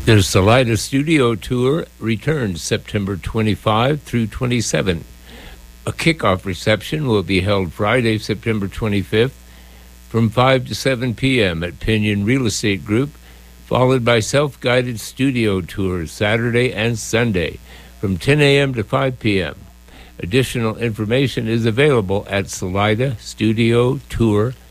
The Salida Studio Tour returns September 25 through 27. A kickoff reception will be held Friday, September 25th from 5 to 7 p.m. at Pinion Real Estate Group, followed by self-guided studio tours Saturday and Sunday from 10 a.m. to 5 p.m. Additional information is available at salidastudiotour.com.